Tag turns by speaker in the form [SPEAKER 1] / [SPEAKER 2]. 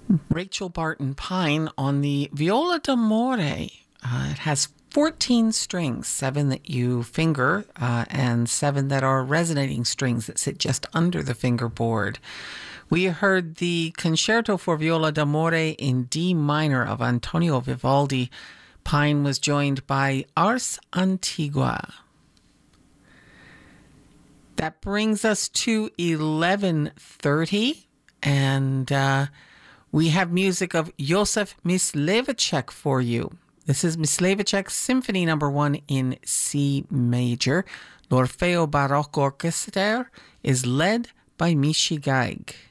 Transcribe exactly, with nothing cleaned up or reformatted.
[SPEAKER 1] Rachel Barton Pine on the viola d'amore. Uh, it has fourteen strings, seven that you finger, uh, and seven that are resonating strings that sit just under the fingerboard. We heard the Concerto for Viola d'Amore in D minor of Antonio Vivaldi. Pine was joined by Ars Antigua. That brings us to eleven thirty, and uh, we have music of Josef Myslivacek for you. This is Myslivacek's Symphony Number One in C major. L'Orfeo Baroque Orchestra is led by Michi Geig.